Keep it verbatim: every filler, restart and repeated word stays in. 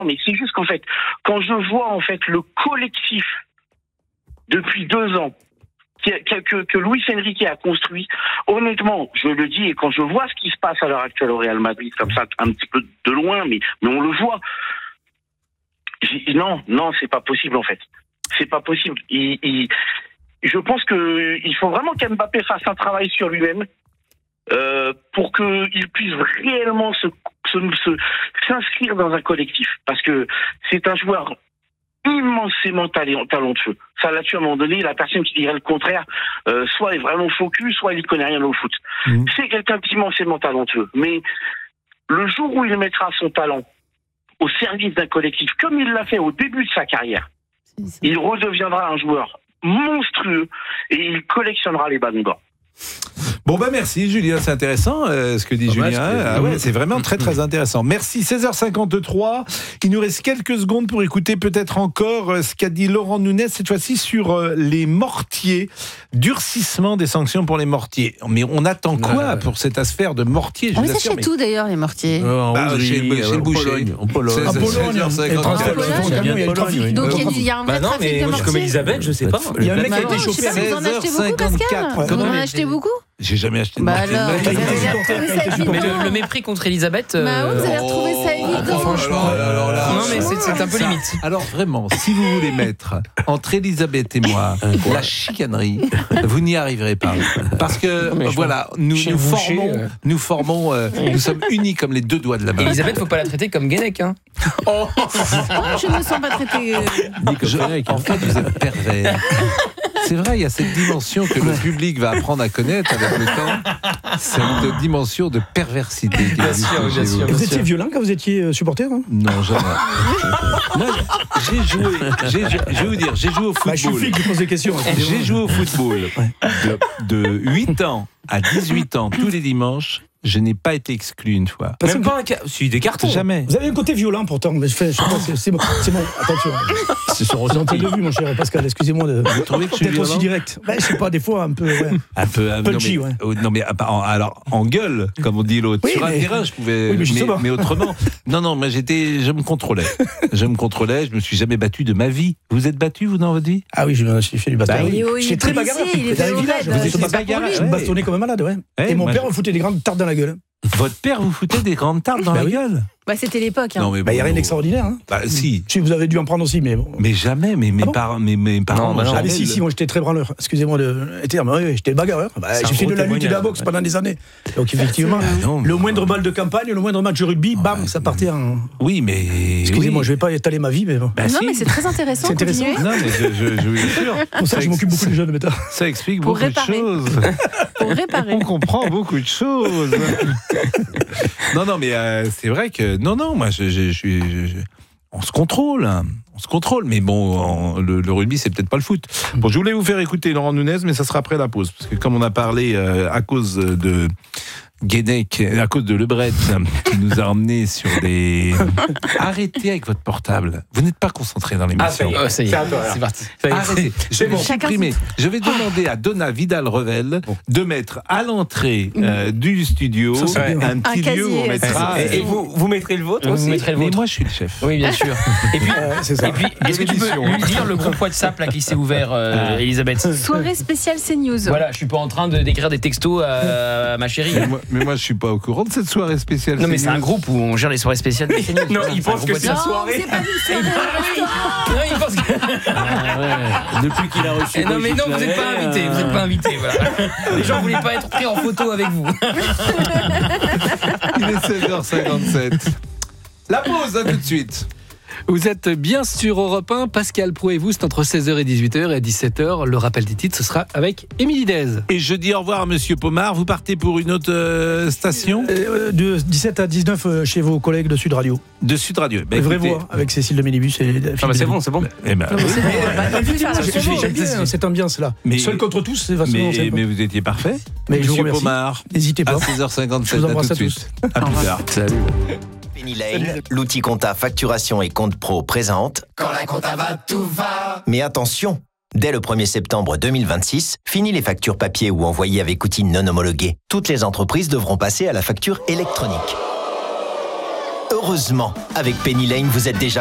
mais c'est juste qu'en fait, quand je vois en fait le collectif depuis deux ans que, que, que Luis Enrique a construit, honnêtement, je le dis, et quand je vois ce qui se passe à l'heure actuelle au Real Madrid, comme ça, un petit peu de loin, mais, mais on le voit, j'ai, non, non, c'est pas possible en fait. C'est pas possible. Il, il, je pense que il faut vraiment qu'Mbappé fasse un travail sur lui-même euh, pour qu'il puisse réellement se, se, se, s'inscrire dans un collectif. Parce que c'est un joueur immensément talentueux. Ça, là-dessus, à un moment donné, la personne qui dirait le contraire, euh, soit est vraiment focus, soit il ne connaît rien au foot. Mmh. C'est quelqu'un d'immensément talentueux. Mais le jour où il mettra son talent au service d'un collectif, comme il l'a fait au début de sa carrière, il redeviendra un joueur monstrueux et il collectionnera les ballons d'or. Bon bah merci Julien, c'est intéressant euh, ce que dit Julien. Ah ouais, c'est vraiment très très intéressant. Merci. seize heures cinquante-trois. Il nous reste quelques secondes pour écouter peut-être encore euh, ce qu'a dit Laurent Nunez cette fois-ci sur euh, les mortiers, durcissement des sanctions pour les mortiers. Mais on attend quoi pour cette affaire de mortiers? On les achète mais... tout d'ailleurs les mortiers. Euh, bah, Hongrie, chez, chez, chez le boucher. En Pologne. En Pologne. Donc il y a un vrai trafic de mortiers. Comme Elisabeth, je sais pas. Il y a un mec qui a été chauffé à seize heures cinquante-quatre. Vous en achetez beaucoup? J'ai jamais acheté de bah mortier. Alors, mais le, le mépris contre Elisabeth. Euh... Bah oui, vous avez retrouvé ça évident. Franchement, alors là, non mais c'est, c'est un peu ça, limite. Alors vraiment, si vous voulez mettre entre Elisabeth et moi la chicanerie, vous n'y arriverez pas. Parce que voilà, nous, nous formons, euh... nous formons, euh, nous sommes unis comme les deux doigts de la main. Elisabeth, faut pas la traiter comme Guenec, hein. Oh, je ne me sens pas traitée. Je, en fait, vous êtes pervers. C'est vrai, il y a cette dimension que le public va apprendre à connaître avec le temps. C'est une dimension de perversité. Bien sûr, bien sûr. Vous étiez violent quand vous étiez supporter, hein? Non, jamais. Moi, j'ai joué, j'ai, je vais vous dire, j'ai joué au football. Bah, je suis flic, je pose des questions. J'ai joué au football de, de huit ans à dix-huit ans, tous les dimanches. Je n'ai pas été exclu une fois. Parce Même pas un cas. Si, des cartons. Jamais. Vous avez un côté violent pourtant. Mais je fais, je sais pas, c'est, c'est bon. C'est bon. Attention. C'est son ressenti de vue, mon cher Pascal. Excusez-moi de. Vous trouvez que je suis peut-être aussi direct. Ouais, je sais pas, des fois un peu. Ouais. Un peu. Un, punchy, non, mais, ouais. Non mais alors en gueule, comme on dit l'autre. Oui, sur mais... un terrain, je pouvais. Oui, mais, mais, mais autrement. Non, non. Moi, j'étais. Je me contrôlais. Je me contrôlais. Je me suis jamais battu de ma vie. Vous êtes battu, vous dans votre vie? Ah oui, je suis fait du baston. Bah, oui. Je suis très bagarreur. Dans les villages, je me bastonnais comme un malade, ouais. Et mon père me foutait des grandes tartes dans la gueule. Votre père vous foutait des grandes tartes dans bah la oui. gueule? Bah c'était l'époque. Hein. Non mais bah, il n'y a rien d'extraordinaire. Hein. Bah si. Si vous avez dû en prendre aussi, mais bon. Mais jamais. Mais mes ah bon parents, mes, mes parents. Non, bah non. Ah mais si si, moi j'étais très branleur. Excusez-moi de terme. Oui, j'étais bagarreur. Bah, j'ai fait de la lutte et de la boxe pendant des années. Donc effectivement, ah, non, le moindre balle de campagne, le moindre match de rugby, bam, ouais, ça partait en. Oui, mais. Excusez-moi, oui. je vais pas étaler ma vie, mais bon. Bah, non, si. Mais c'est très intéressant. C'est intéressant. Non, mais je, je, je vous assure. Pour ça, je m'occupe beaucoup de jeunes, méta. Ça explique beaucoup de choses. Pour réparer. On comprend beaucoup de choses. Non, non, mais euh, c'est vrai que non, non, moi, je, je, je, je, on se contrôle, hein. On se contrôle, mais bon, en, le, le rugby, c'est peut-être pas le foot. Bon, je voulais vous faire écouter Laurent Nunez, mais ça sera après la pause, parce que comme on a parlé euh, à cause de Guénec, à cause de Lebret, qui nous a emmenés sur des... Arrêtez avec votre portable. Vous n'êtes pas concentré dans l'émission. Ah, ça y est, c'est, toi, c'est parti. Arrêtez. Je vais supprimer. Je vais demander à Donna Vidal-Revel bon. de mettre à l'entrée euh, du studio ça, un petit un lieu où on mettra... Et, et vous, vous mettrez le vôtre aussi? Vous mettrez le vôtre. Mais moi, je suis le chef. Oui, bien sûr. Et puis, euh, c'est ça. Et puis est-ce que tu peux lui dire le groupe WhatsApp là, qui s'est ouvert, euh, Elisabeth? Soirée spéciale CNews. Voilà, je suis pas en train de d'écrire des textos à ma chérie. Mais moi, mais moi je suis pas au courant de cette soirée spéciale. Non, mais c'est un groupe où on gère les soirées spéciales de CNews. Non, il pense que c'est la soirée. Non, c'est pas une soirée. Non, il pense que... Ah, ouais. Depuis qu'il a reçu... Non, mais non, vous n'êtes pas invité, vous n'êtes pas invité, voilà. Les gens ne voulaient pas être pris en photo avec vous. Il est seize heures cinquante-sept. La pause, à tout de suite. Vous êtes bien sur Europe un, Pascal Praud et vous, c'est entre seize heures et dix-huit heures, et à dix-sept heures, le rappel des titres, ce sera avec Émilie Dez. Et je dis au revoir à Monsieur Pomard, vous partez pour une autre euh, station euh, De dix-sept à dix-neuf euh, chez vos collègues de Sud Radio. De Sud Radio. Bah, vraie voix, avec Cécile de Mélibus et ah bah c'est bon, c'est bon. Eh ben, oui. J'aime bien cette ambiance-là. Mais, Seul contre tous, c'est facilement. Mais, mais vous étiez parfait. Mais Monsieur je vous Pomard, n'hésitez pas. À seize heures cinquante-sept, je vous embrasse à tout de à suite. À plus tard. Salut. Penny Lane, l'outil compta facturation et compte pro présente Quand la compta va, tout va. Mais attention, dès le premier septembre deux mille vingt-six, fini les factures papier ou envoyées avec outils non homologués. Toutes les entreprises devront passer à la facture électronique. Heureusement, avec Penny Lane, vous êtes déjà